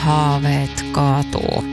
haaveet kaatuu.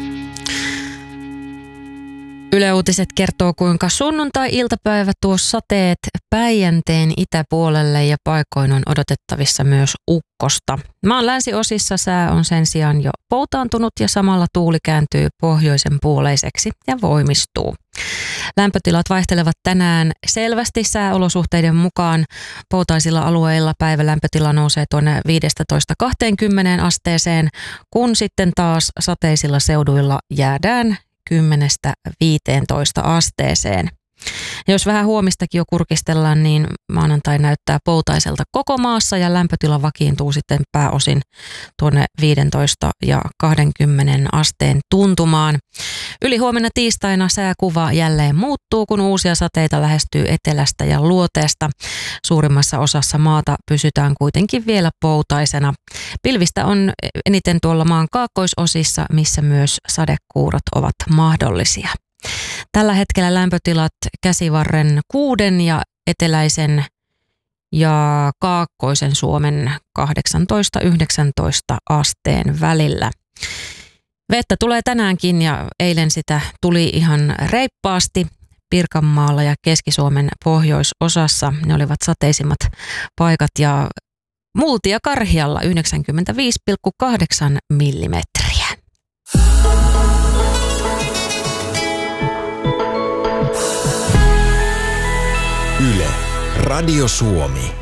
Yle Uutiset kertoo, kuinka sunnuntai-iltapäivä tuo sateet Päijänteen itäpuolelle ja paikoin on odotettavissa myös ukkosta. Maan länsiosissa sää on sen sijaan jo poutaantunut ja samalla tuuli kääntyy pohjoisen puoleiseksi ja voimistuu. Lämpötilat vaihtelevat tänään selvästi sääolosuhteiden mukaan. Poutaisilla alueilla päivälämpötila nousee tuonne 15-20 asteeseen, kun sitten taas sateisilla seuduilla jäädään 10-15 asteeseen. Ja jos vähän huomistakin jo kurkistellaan, niin maanantai näyttää poutaiselta koko maassa ja lämpötila vakiintuu sitten pääosin tuonne 15 ja 20 asteen tuntumaan. Ylihuomenna tiistaina sääkuva jälleen muuttuu, kun uusia sateita lähestyy etelästä ja luoteesta. Suurimmassa osassa maata pysytään kuitenkin vielä poutaisena. Pilvistä on eniten tuolla maan kaakkoisosissa, missä myös sadekuurat ovat mahdollisia. Tällä hetkellä lämpötilat Käsivarren 6 ja eteläisen ja kaakkoisen Suomen 18-19 asteen välillä. Vettä tulee tänäänkin ja eilen sitä tuli ihan reippaasti Pirkanmaalla ja Keski-Suomen pohjoisosassa. Ne olivat sateisimmat paikat ja Multia Karhialla 95,8 millimetriä. Yle, Radio Suomi.